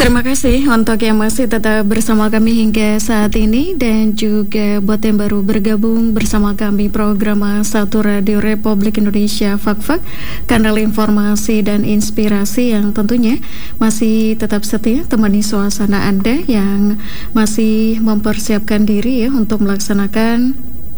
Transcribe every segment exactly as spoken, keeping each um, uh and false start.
Terima kasih untuk yang masih tetap bersama kami hingga saat ini, dan juga buat yang baru bergabung bersama kami program Satu Radio Republik Indonesia Fak-Fak, kanal informasi dan inspirasi yang tentunya masih tetap setia temani suasana Anda yang masih mempersiapkan diri ya untuk melaksanakan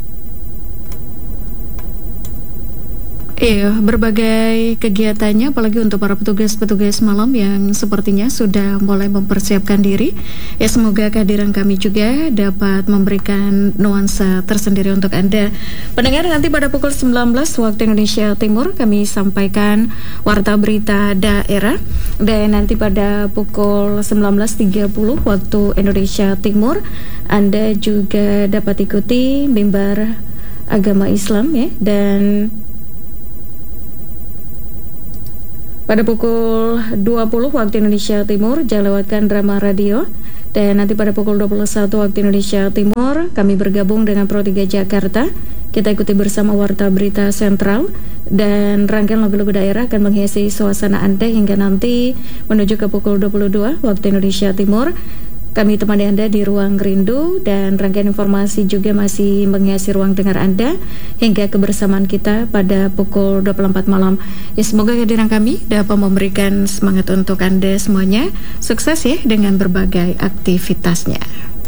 Iya, berbagai kegiatannya, apalagi untuk para petugas-petugas malam yang sepertinya sudah mulai mempersiapkan diri. Ya, semoga kehadiran kami juga dapat memberikan nuansa tersendiri untuk Anda. Pendengar, nanti pada pukul sembilan belas waktu Indonesia Timur kami sampaikan warta berita daerah, dan nanti pada pukul sembilan belas tiga puluh waktu Indonesia Timur Anda juga dapat ikuti mimbar agama Islam ya, dan pada pukul dua puluh waktu Indonesia Timur jangan lewatkan drama radio. Dan nanti pada pukul dua puluh satu waktu Indonesia Timur kami bergabung dengan Pro tiga Jakarta. Kita ikuti bersama warta berita sentral, dan rangkaian lagu-lagu daerah akan menghiasi suasana Anda hingga nanti menuju ke pukul dua puluh dua waktu Indonesia Timur. Kami temani Anda di Ruang Rindu, dan rangkaian informasi juga masih menghiasi ruang dengar Anda hingga kebersamaan kita pada pukul dua puluh empat malam. Ya, semoga kehadiran kami dapat memberikan semangat untuk Anda semuanya. Sukses ya dengan berbagai aktivitasnya.